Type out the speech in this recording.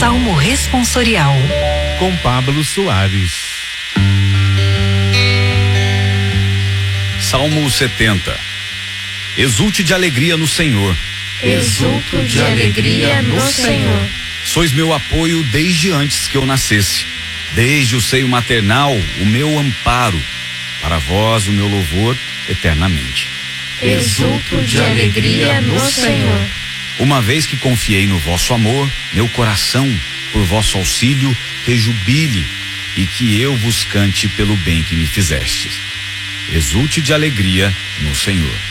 Salmo responsorial com Pablo Soares. Salmo 70. Exulte de alegria no Senhor. Exulto de alegria no Senhor. Sois meu apoio desde antes que eu nascesse. Desde o seio maternal, o meu amparo. Para vós, o meu louvor eternamente. Exulto de alegria no Senhor. Uma vez que confiei no vosso amor, meu coração, por vosso auxílio, rejubile, e que eu vos cante pelo bem que me fizestes. Exulte de alegria no Senhor.